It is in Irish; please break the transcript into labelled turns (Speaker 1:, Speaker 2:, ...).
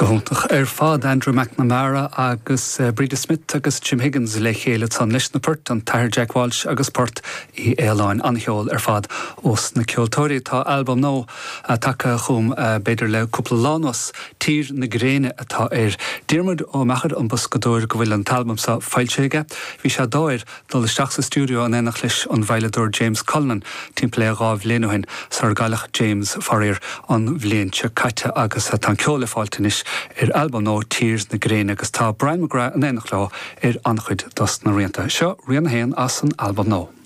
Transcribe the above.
Speaker 1: Gohúntaach fád Andrew McNamara agus Breda Smith agus Jim Higgins le chéile tan leis na Port an tair Jack Walsh agus Port I Airline ancheol fad os na ceoltóirí tá album nó a take chum beidir le cúpla lános tír na gréine atá Diarmuid ó mechad an buscadúir go bhfuil an talbum sa fáiltéige. Bhí sé dáir dul isteach sa stúdio an énach leis an bhaileadúir James Cullinan timplé a gá bhléanúhin sar galach James farir an bhléonse caite agus a tan ceola fáiltanis album nó Tears na Gréine agus tá Brian McGrath an énach lá anchuid das na rianta. Seo rian héan as an album nó.